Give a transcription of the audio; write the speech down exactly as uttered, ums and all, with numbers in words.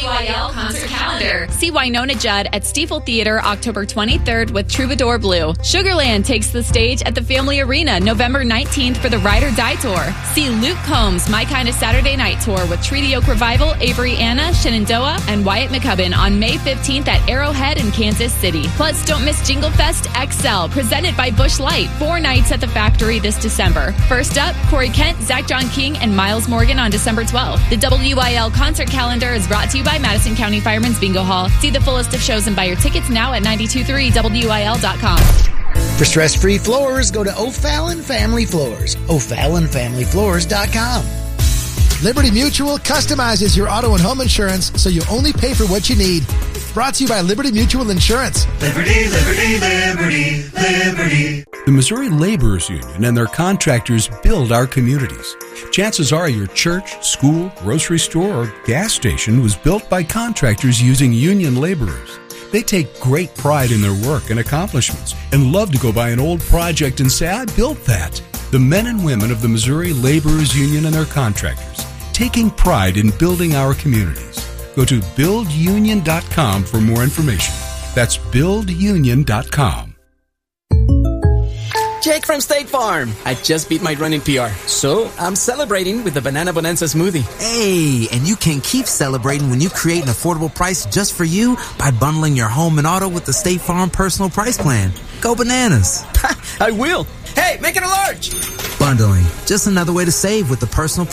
W I L concert calendar. See Wynonna Judd at Stiefel Theater October twenty-third with Troubadour Blue. Sugarland takes the stage at the Family Arena November nineteenth for the Ride or Die Tour. See Luke Combs' My Kind of Saturday Night Tour with Treaty Oak Revival, Avery Anna, Shenandoah, and Wyatt McCubbin on May fifteenth at Arrowhead in Kansas City. Plus, don't miss Jingle Fest X L, presented by Busch Light. Four nights at the factory this December. First up, Corey Kent, Zach John King, and Miles Morgan on December twelfth. The W I L concert calendar is brought to you by Madison County Fireman's Bingo Hall. See the full list of shows and buy your tickets now at nine two three W I L dot com. For stress-free floors, go to O'Fallon Family Floors. O'Fallon Family Floors dot com. Liberty Mutual customizes your auto and home insurance so you only pay for what you need. Brought to you by Liberty Mutual Insurance. Liberty, liberty, liberty, liberty. The Missouri Laborers Union and their contractors build our communities. Chances are your church, school, grocery store, or gas station was built by contractors using union laborers. They take great pride in their work and accomplishments and love to go by an old project and say, I built that. The men and women of the Missouri Laborers Union and their contractors, taking pride in building our communities. Go to build union dot com for more information. That's build union dot com. Jake from State Farm. I just beat my running P R, so I'm celebrating with the Banana Bonanza smoothie. Hey, and you can keep celebrating when you create an affordable price just for you by bundling your home and auto with the State Farm Personal Price Plan. Go bananas. I will. Hey, make it a large. Bundling, just another way to save with the Personal